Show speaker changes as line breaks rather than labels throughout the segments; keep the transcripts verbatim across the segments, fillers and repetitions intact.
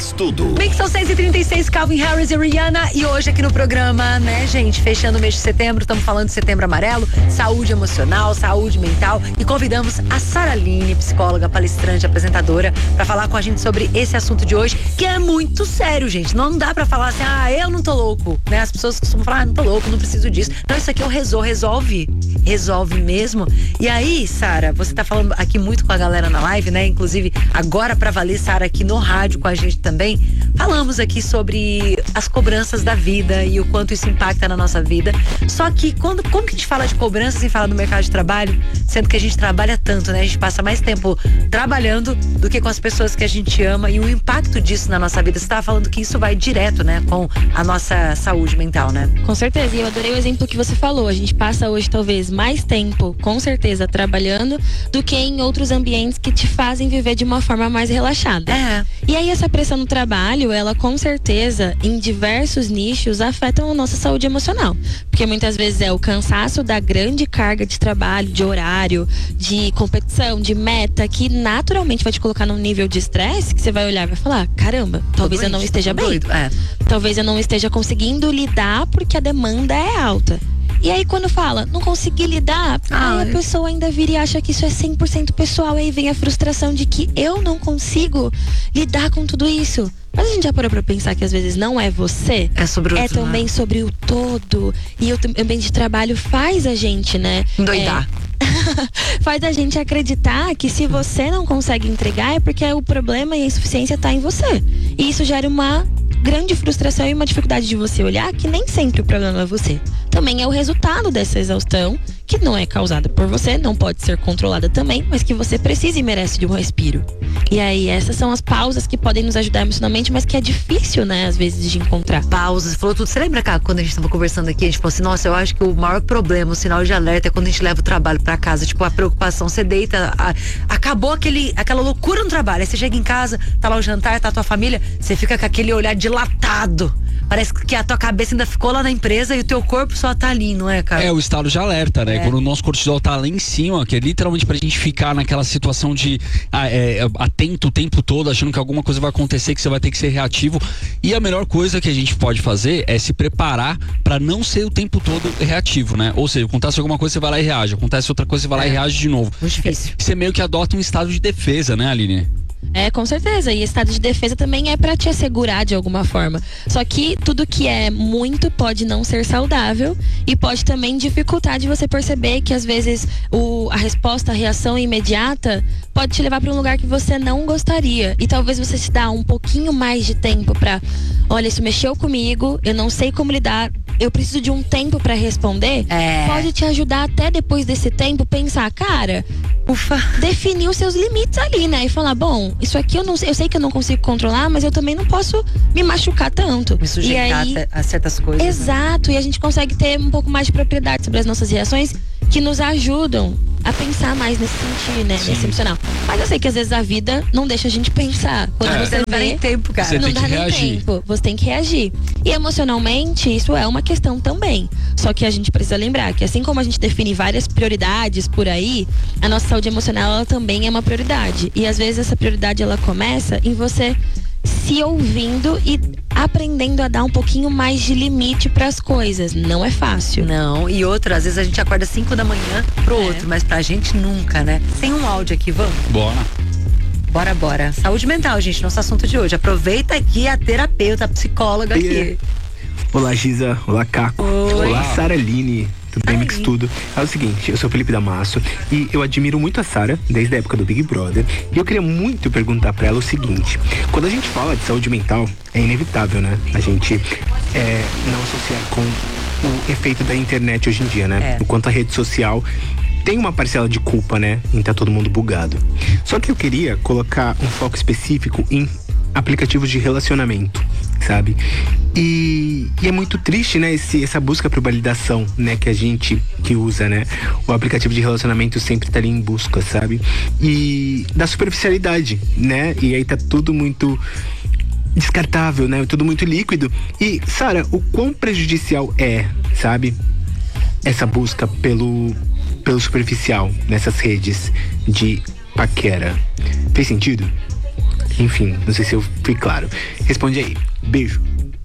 Mix Tudo.
Mix são seis e trinta e seis, Calvin Harris e Rihanna. E hoje aqui no programa, né, gente, fechando o mês de setembro, estamos falando de Setembro Amarelo, saúde emocional, saúde mental. E convidamos a Sara Aline, psicóloga, palestrante, apresentadora, para falar com a gente sobre esse assunto de hoje, que é muito sério, gente. Não dá pra falar assim, ah, eu não tô louco, né? As pessoas costumam falar, ah, não tô louco, não preciso disso. Não, isso aqui eu resolvo, resolve. Resolve mesmo. E aí, Sara, você tá falando aqui muito com a galera na live, né? Inclusive, agora pra valer, Sara, aqui no rádio com a gente também. Falamos aqui sobre as cobranças da vida e o quanto isso impacta na nossa vida. Só que quando, como que a gente fala de cobrança sem falar do mercado de trabalho? Sendo que a gente trabalha tanto, né? A gente passa mais tempo trabalhando do que com as pessoas que a gente ama e o impacto disso na nossa vida. Você estava falando que isso vai direto, né? Com a nossa saúde mental, né?
Com certeza, e eu adorei o exemplo que você falou. A gente passa hoje talvez mais tempo, com certeza, trabalhando do que em outros ambientes que te fazem viver de uma forma mais relaxada.
É.
E aí essa pressão no trabalho, ela com certeza, em diversos nichos, afeta a nossa saúde emocional. Porque muitas vezes é o cansaço da grande carga de trabalho, de horário, de competição, de meta, que naturalmente vai te colocar num nível de estresse que você vai olhar e vai falar, caramba, talvez eu não esteja bem.
Doido. É.
Talvez eu não esteja conseguindo lidar porque a demanda é alta. E aí quando fala, não consegui lidar,
Ah,
aí a pessoa ainda vira e acha que isso é cem por cento pessoal. Aí vem a frustração de que eu não consigo lidar com tudo isso. Mas a gente já parou pra pensar que às vezes não é você.
É sobre o
É
outro,
também
né?
sobre o todo. E o ambiente de trabalho faz a gente, né?
Endoidar.
É, faz a gente acreditar que se você não consegue entregar é porque o problema e a insuficiência tá em você. E isso gera uma grande frustração e uma dificuldade de você olhar que nem sempre o problema é você. Também é o resultado dessa exaustão, que não é causada por você, não pode ser controlada também, mas que você precisa e merece de um respiro. E aí, essas são as pausas que podem nos ajudar emocionalmente, mas que é difícil, né, às vezes, de encontrar.
Pausas, falou tudo. Você lembra, cara, quando a gente tava conversando aqui, a gente falou assim, nossa, eu acho que o maior problema, o sinal de alerta é quando a gente leva o trabalho pra casa, tipo, a preocupação, você deita, a, acabou aquele, aquela loucura no trabalho, aí você chega em casa, tá lá o jantar, tá a tua família, você fica com aquele olhar dilatado. Parece que a tua cabeça ainda ficou lá na empresa e o teu corpo só tá ali, não é, cara?
É o estado de alerta, né?
É.
Quando o nosso cortisol tá lá em cima, que é literalmente pra gente ficar naquela situação de ah, é, atento o tempo todo, achando que alguma coisa vai acontecer, que você vai ter que ser reativo. E a melhor coisa que a gente pode fazer é se preparar pra não ser o tempo todo reativo, né? Ou seja, acontece alguma coisa, você vai lá e reage. Acontece outra coisa, você vai lá
É.
e reage de novo.
Muito difícil.
Você meio que adota um estado de defesa, né, Aline?
É, com certeza. E estado de defesa também é pra te assegurar de alguma forma. Só que tudo que é muito pode não ser saudável e pode também dificultar de você perceber que às vezes o, a resposta, a reação imediata pode te levar pra um lugar que você não gostaria. E talvez você se dá um pouquinho mais de tempo pra, olha, isso mexeu comigo, eu não sei como lidar, eu preciso de um tempo pra responder.
É.
Pode te ajudar até depois desse tempo pensar, cara,
Ufa.
definir os seus limites ali, né? E falar, bom, isso aqui eu não sei, eu sei que eu não consigo controlar, mas eu também não posso me machucar tanto.
Me sujeitar
e aí,
a certas coisas. né?
exato, e a gente consegue ter um pouco mais de propriedade sobre as nossas reações que nos ajudam a pensar mais nesse sentido, né? Nesse emocional. Mas eu sei que às vezes a vida não deixa a gente pensar. Quando
É.
você
Não dá
vê,
nem tempo, cara.
Você
não
tem
dá
que
nem
reagir.
tempo. Você tem que reagir. E emocionalmente, isso é uma questão também. Só que a gente precisa lembrar que assim como a gente define várias prioridades por aí, a nossa saúde emocional ela também é uma prioridade. E às vezes essa prioridade ela começa em você se ouvindo e aprendendo a dar um pouquinho mais de limite para as coisas. Não é fácil.
Não, e outra, às vezes a gente acorda cinco da manhã pro
É.
outro, mas pra gente nunca, né? Tem um áudio aqui, vamos?
Bora.
Bora, bora. Saúde mental, gente, nosso assunto de hoje. Aproveita aqui a terapeuta, a psicóloga aqui.
Yeah. Olá, Giza. Olá, Caco.
Oi.
Olá, Sara Aline. Tudo bem,
Oi.
Mix Tudo? É o seguinte, eu sou o Felipe Damasso e eu admiro muito a Sara desde a época do Big Brother. E eu queria muito perguntar pra ela o seguinte: quando a gente fala de saúde mental, é inevitável, né? A gente é, não associar com o efeito da internet hoje em dia, né?
É.
O quanto a rede social tem uma parcela de culpa, né? Em tá todo mundo bugado. Só que eu queria colocar um foco específico em aplicativos de relacionamento, sabe? E, e é muito triste, né, esse, essa busca por validação, né, que a gente que usa, né? O aplicativo de relacionamento sempre tá ali em busca, sabe? E da superficialidade, né? E aí tá tudo muito descartável, né? Tudo muito líquido. E, Sara, o quão prejudicial é, sabe? Essa busca pelo, pelo superficial nessas redes de paquera. Fez sentido? Enfim, não sei se eu fui claro. Responde aí. Beijo.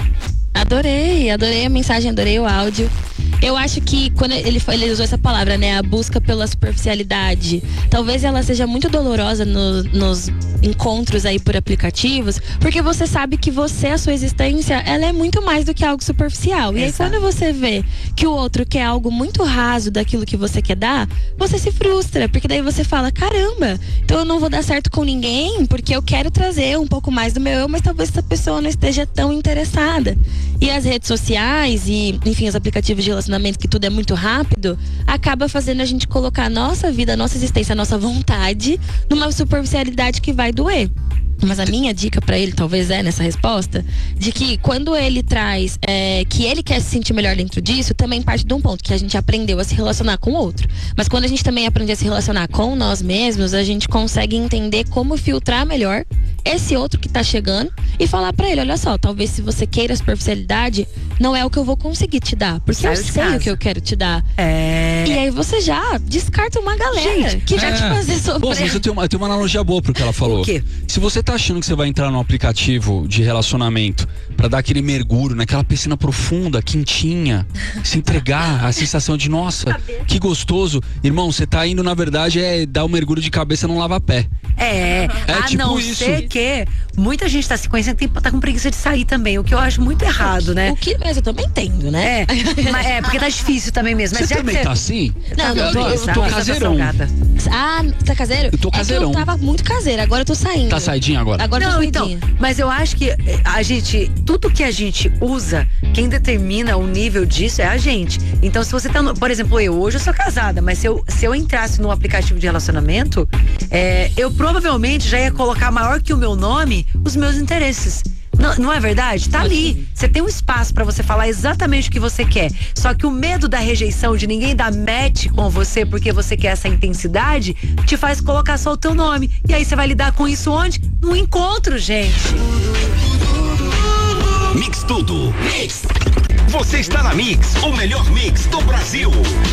Adorei, adorei a mensagem, adorei o áudio. Eu acho que quando ele, ele usou essa palavra, né, a busca pela superficialidade, talvez ela seja muito dolorosa no, nos encontros aí por aplicativos, porque você sabe que você, a sua existência, ela é muito mais do que algo superficial. E
Exato.
aí quando você vê que o outro quer algo muito raso daquilo que você quer dar, você se frustra, porque daí você fala, caramba, então eu não vou dar certo com ninguém, porque eu quero trazer um pouco mais do meu eu, mas talvez essa pessoa não esteja tão interessada. E as redes sociais e, enfim, os aplicativos de relacionamento, que tudo é muito rápido, acaba fazendo a gente colocar a nossa vida, a nossa existência, a nossa vontade numa superficialidade que vai doer. Mas a minha dica pra ele, talvez é nessa resposta, de que quando ele traz é, que ele quer se sentir melhor dentro disso, também parte de um ponto, que a gente aprendeu a se relacionar com o outro. Mas quando a gente também aprende a se relacionar com nós mesmos, a gente consegue entender como filtrar melhor esse outro que tá chegando e falar pra ele, olha só, talvez se você queira superficialidade, não é o que eu vou conseguir te dar, porque
Saiu
eu
de
sei
casa.
o que eu quero te dar.
É.
E aí você já descarta uma galera
Gente,
que vai te fazer
Pô,
sofrer.
você tem uma, tem uma analogia boa pro que ela falou.
O quê?
Se você tá achando que você vai entrar num aplicativo de relacionamento pra dar aquele mergulho naquela piscina profunda, quentinha, se entregar, a sensação de, nossa, que gostoso. Irmão, você tá indo, na verdade, é dar um mergulho de cabeça num lava-pé.
É,
É
a
tipo
não
isso.
ser que muita gente tá se conhecendo e tá com preguiça de sair também, o que eu acho muito errado, né?
O que, mas eu também entendo, né?
É, mas é, porque tá difícil também mesmo. Mas
Você
já
também
que
tá assim?
Não, não
eu,
tô,
eu, eu
tá?
tô
Essa
caseirão.
salgada.
Ah, tá caseiro?
Eu tô
É que
caseirão.
eu tava muito caseira, agora eu tô saindo.
Tá saidinha agora?
Agora eu tô
Não, então,
saidinha.
mas eu acho que a gente, tudo que a gente usa, quem determina o nível disso é a gente. Então, se você tá, no, por exemplo, eu hoje eu sou casada, mas se eu, se eu entrasse num aplicativo de relacionamento, é, eu provavelmente já ia colocar maior que o meu nome os meus interesses. Não, não é verdade? Tá ali. Você tem um espaço pra você falar exatamente o que você quer. Só que o medo da rejeição, de ninguém dar match com você porque você quer essa intensidade, te faz colocar só o teu nome. E aí você vai lidar com isso onde? No encontro, gente.
Mix Tudo. Mix. Você está na Mix, o melhor mix do Brasil.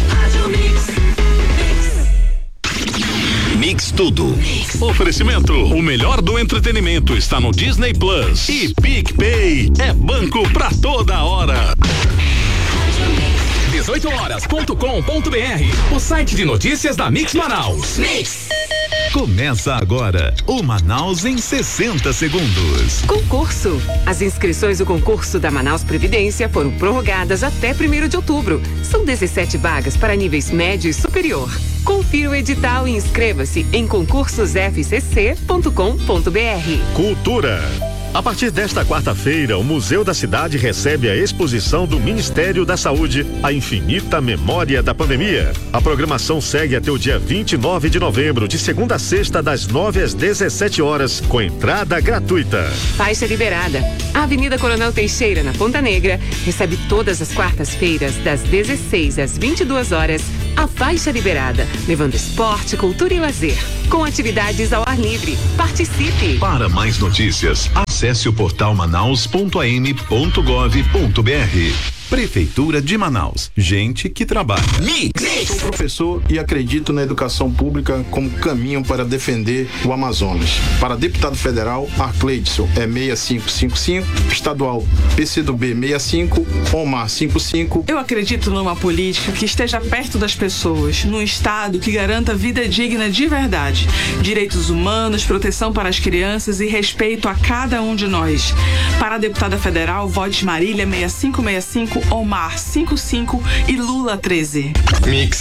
Mix Tudo.
Oferecimento: o melhor do entretenimento está no Disney Plus. E PicPay é banco pra toda hora.
dezoito horas ponto com ponto br, o site de notícias da Mix Manaus. Mix.
Começa agora o Manaus em sessenta segundos.
Concurso. As inscrições do concurso da Manaus Previdência foram prorrogadas até primeiro de outubro. São dezessete vagas para níveis médio e superior. Confira o edital e inscreva-se em concursos f c c ponto com ponto br.
Cultura. A partir desta quarta-feira, o Museu da Cidade recebe a exposição do Ministério da Saúde, A Infinita Memória da Pandemia. A programação segue até o dia vinte e nove de novembro, de segunda a sexta, das nove às dezessete horas, com entrada gratuita.
Faixa liberada. A Avenida Coronel Teixeira, na Ponta Negra, recebe todas as quartas-feiras, das dezesseis às vinte e duas horas, a faixa liberada, levando esporte, cultura e lazer, com atividades ao ar livre. Participe!
Para mais notícias, acesse o portal manaus ponto a m ponto gov ponto br. Prefeitura de Manaus. Gente que trabalha.
Mix.
Sou professor e acredito na educação pública como caminho para defender o Amazonas. Para deputado federal, Arcleidson é seis cinco cinco cinco, estadual P C do B sessenta e cinco, Omar cinquenta e cinco.
Eu acredito numa política que esteja perto das pessoas, num estado que garanta vida digna de verdade, direitos humanos, proteção para as crianças e respeito a cada um de nós. Para a deputada federal, vote Marília seis cinco seis cinco, Omar cinquenta e cinco e Lula treze.
Mix.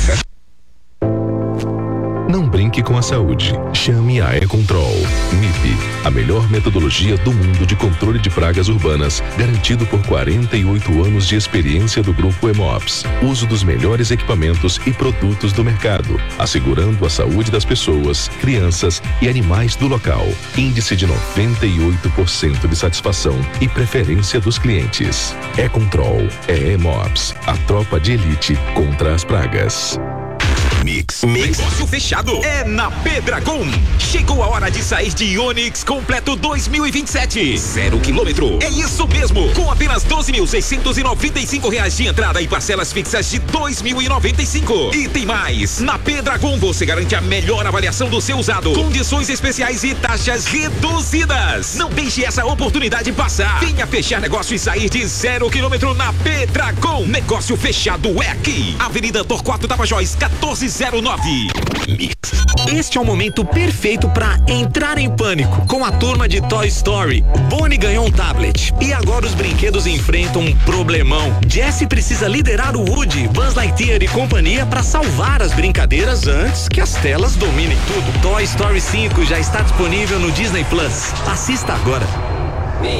Não brinque com a saúde. Chame a E-Control. M I P, a melhor metodologia do mundo de controle de pragas urbanas, garantido por quarenta e oito anos de experiência do grupo Hemops. Uso dos melhores equipamentos e produtos do mercado, assegurando a saúde das pessoas, crianças e animais do local. Índice de noventa e oito por cento de satisfação e preferência dos clientes. E-Control é Hemops, a tropa de elite contra as pragas.
Mix. Mix. Negócio fechado é na Pedragon. Chegou a hora de sair de Onix completo dois mil e vinte e sete. Zero quilômetro. É isso mesmo. Com apenas doze mil seiscentos e noventa e cinco reais de entrada e parcelas fixas de dois mil e noventa e cinco. E tem mais. Na Pedragon você garante a melhor avaliação do seu usado. Condições especiais e taxas reduzidas. Não deixe essa oportunidade passar. Venha fechar negócio e sair de zero quilômetro na Pedragon. Negócio fechado é aqui. Avenida Torquato Tapajós, quatorze zero nove. Mix.
Este é o momento perfeito para entrar em pânico com a turma de Toy Story. Bonnie ganhou um tablet e agora os brinquedos enfrentam um problemão. Jessie precisa liderar o Woody, Buzz Lightyear e companhia para salvar as brincadeiras antes que as telas dominem tudo. Toy Story cinco já está disponível no Disney Plus. Assista agora.